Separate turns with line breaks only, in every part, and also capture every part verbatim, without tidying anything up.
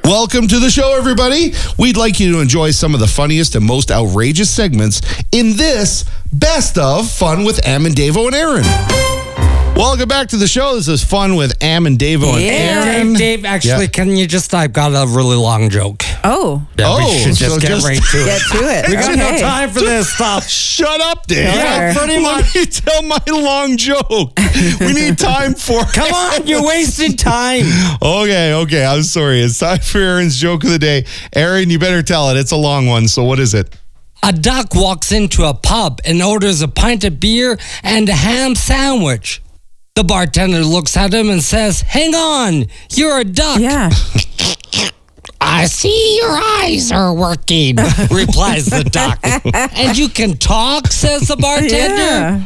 Welcome to the show, everybody. We'd like you to enjoy some of the funniest and most outrageous segments in this Best of Fun with Am and Davo and Aaron. Welcome back to the show. This is Fun with Am and Davo and
Yeah.
Aaron.
Dave, Dave, actually,
Yeah.
can you just, I've got a really long joke.
Oh.
That
Oh,
we should just
so
get
just-
right to
Get
it.
to it.
We got
Okay.
no time for this stuff.
Shut up, Dave.
Yeah,
pretty
Let me tell my long joke. We need time for it.
Come on, you're wasting time.
Okay, okay. I'm sorry. It's time for Aaron's joke of the day. Aaron, you better tell it. It's a long one. So what is it?
A duck walks into a pub and orders a pint of beer and a ham sandwich. The bartender looks at him and says, "Hang on, you're a duck."
Yeah.
"I see your eyes are working," replies the duck. "And you can talk," says the bartender.
Yeah.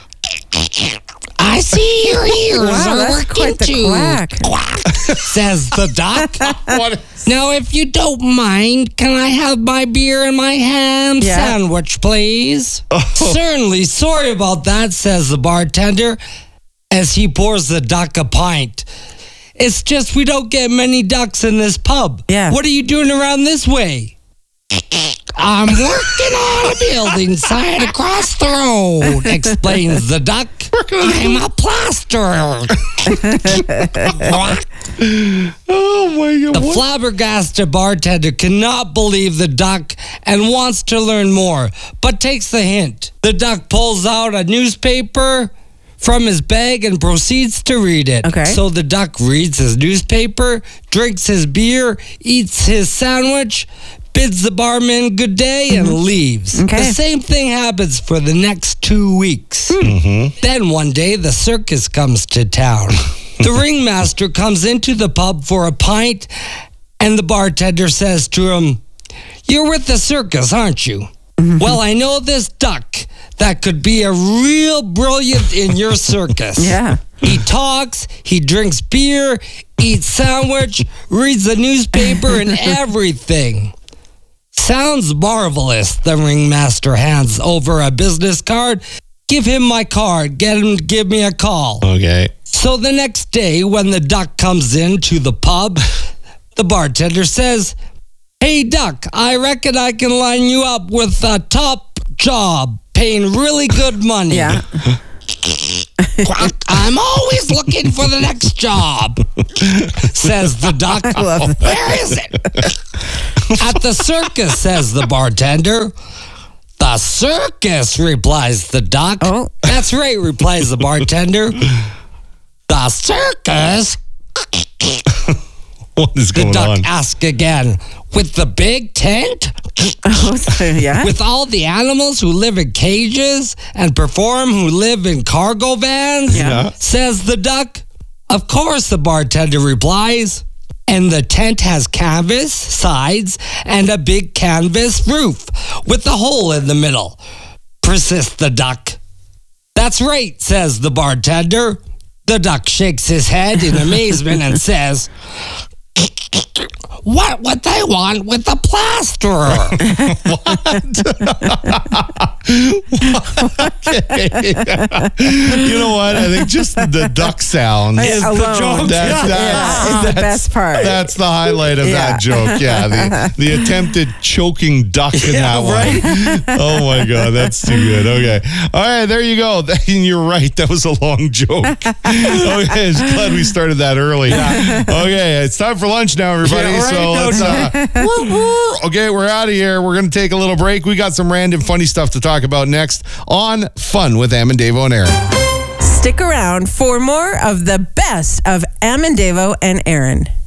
"I see your ears
Wow,
are
that's
working
quite the
too,"
quack.
quack, says the duck.
What?
"Now, if you don't mind, can I have my beer and my ham
Yeah.
sandwich, please?" "Certainly, sorry about that," says the bartender as he pours the duck a pint. "It's just we don't get many ducks in this pub.
Yeah.
What are you doing around this way?" "I'm working on a building site across the road," explains the duck. "I'm a plasterer."
Oh, my God.
The
What?
flabbergasted bartender cannot believe the duck and wants to learn more, but takes the hint. The duck pulls out a newspaper from his bag and proceeds to read it.
Okay.
So the duck reads his newspaper, drinks his beer, eats his sandwich, bids the barman good day, and leaves.
Okay.
The same thing happens for the next two weeks. Then one day, the circus comes to town. The ringmaster comes into the pub for a pint, and the bartender says to him, "You're with the circus, aren't you? Well, I know this duck that could be a real brilliant in your circus.
Yeah.
He talks, he drinks beer, eats sandwich, reads the newspaper, and everything." "Sounds marvelous." The ringmaster hands over a business card. "Give him my card. Get him to give me a call."
Okay.
So the next day, when the duck comes into the pub, the bartender says, "Hey, duck, I reckon I can line you up with a top job, paying really good money."
Yeah.
"I'm always looking for the next job," says the duck.
love that.
"Where is it?" "At the circus," says the bartender. "The circus," replies the duck.
Oh.
"That's right," replies the bartender. "The circus?"
What is
The
going
duck
on?
asks again. "With the big tent?
Oh, so, yeah.
With all the animals who live in cages and perform who live in cargo vans?"
Yeah.
says the duck. "Of course," the bartender replies. "And the tent has canvas sides and a big canvas roof with a hole in the middle," persists the duck. "That's right," says the bartender. The duck shakes his head in amazement and says, "What would they want with a plasterer?"
You know what? I think just the duck sound.
Is the
Alone.
joke.
That's,
Yeah,
that's,
it's the best part.
That's the highlight of
Yeah.
that joke. Yeah, the, the attempted choking duck in
Yeah,
that one. Oh my God, that's too good. Okay, all right, there you go. And you're right, that was a long joke. Okay, glad we started that early. Okay, it's time for lunch now, everybody.
Yeah, right,
so
no
let's. Uh, okay, we're out of here. We're gonna take a little break. We got some random funny stuff to talk about next on Fun with Am and Davo and Aaron.
Stick around for more of the best of Am and Davo and Aaron.